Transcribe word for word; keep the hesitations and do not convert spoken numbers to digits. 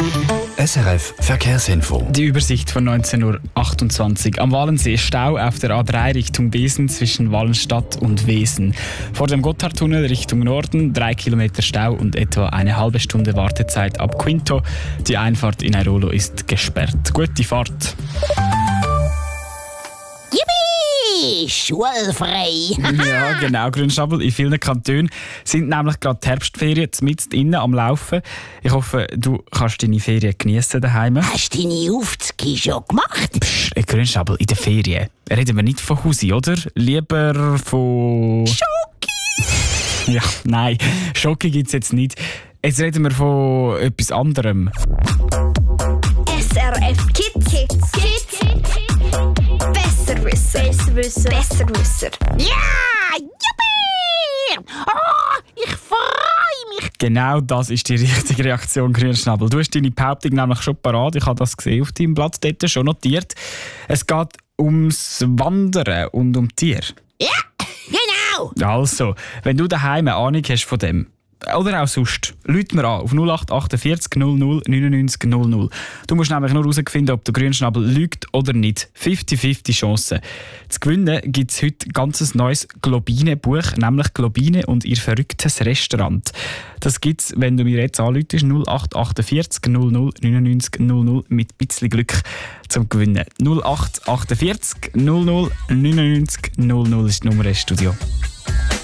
S R F Verkehrsinfo. Die Übersicht von neunzehn Uhr achtundzwanzig. Am Walensee Stau auf der A drei Richtung Wesen zwischen Wallenstadt und Wesen. Vor dem Gotthardtunnel Richtung Norden drei Kilometer Stau und etwa eine halbe Stunde Wartezeit ab Quinto. Die Einfahrt in Airolo ist gesperrt. Gute Fahrt. Schulfrei. Ja, genau. Grünschnabel. In vielen Kantonen sind nämlich gerade die Herbstferien mitten innen am Laufen. Ich hoffe, du kannst deine Ferien geniessen daheim. Hast du deine Aufzüge schon gemacht? Psst, Grünschnabel, in den Ferien reden wir nicht von Hausi, oder? Lieber von... Schoki! Ja, nein, Schoki gibt es jetzt nicht. Jetzt reden wir von etwas anderem. S R F Kids. Kids. Kids. Besserwisser. Besserwisser. Besserwisser. Ja! Juppie! Oh, ich freue mich! Genau das ist die richtige Reaktion, Grünschnabel. Du hast deine Behauptung nämlich schon parat. Ich habe das gesehen auf deinem Blatt dort schon notiert. Es geht ums Wandern und um Tiere. Ja, genau! Also, wenn du daheim eine Ahnung hast von dem, oder auch sonst, ruf mir an auf null acht achtundvierzig null null neunundneunzig null null. Du musst nämlich nur herausfinden, ob der Grünschnabel lügt oder nicht. fünfzig fünfzig Chancen. Zu gewinnen gibt es heute ein ganz neues Globine-Buch, nämlich Globine und ihr verrücktes Restaurant. Das gibt es, wenn du mir jetzt anrufst, null acht achtundvierzig null null neunundneunzig null null mit ein bisschen Glück zum Gewinnen. null acht achtundvierzig null null neunundneunzig null null ist die Nummer ins Studio.